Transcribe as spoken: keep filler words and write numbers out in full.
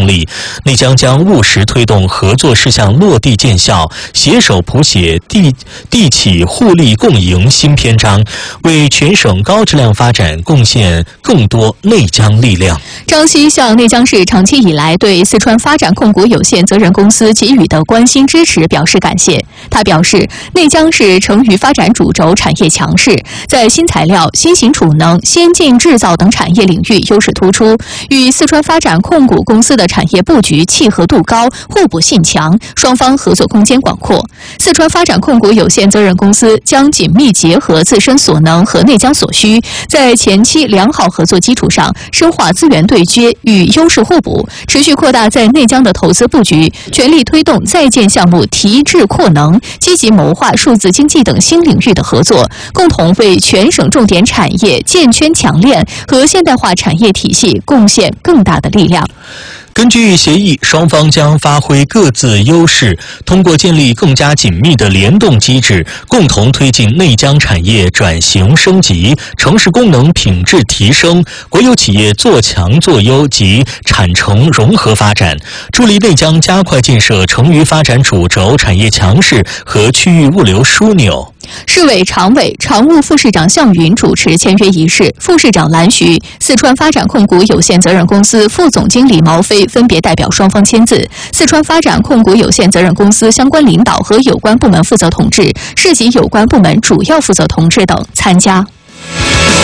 动力。内江将务实推动合作事项落地见效，携手谱写地地企互利共赢新篇章，为全省高质量发展贡献更多内江力量。 张希向内江市长期以来对四川发展控股有限责任公司给予的关心支持表示感谢。他表示，内江市成渝发展主轴产业强势，在新材料、新型储能、先进制造等产业领域优势突出，与四川发展控股公司的产业布局契合度高，互补性强，双方合作空间广阔。四川发展控股有限责任公司将紧密结合自身所能和内江所需，在前期良好合作基础上，深化资源对接与优势互补，持续扩大在内江的投资布局，全力推动在建项目提质扩能，积极谋划数字经济等新领域的合作，共同为全省重点产业建圈强链和现代化产业体系贡献更大的力量。 根据协议，双方将发挥各自优势，通过建立更加紧密的联动机制，共同推进内江产业转型升级、城市功能品质提升、国有企业做强做优及产城融合发展，助力内江加快建设成渝发展主轴产业强势和区域物流枢纽。 市委常委、常务副市长向云主持签约仪式，副市长蓝徐、四川发展控股有限责任公司副总经理毛飞分别代表双方签字，四川发展控股有限责任公司相关领导和有关部门负责同志、市级有关部门主要负责同志等参加。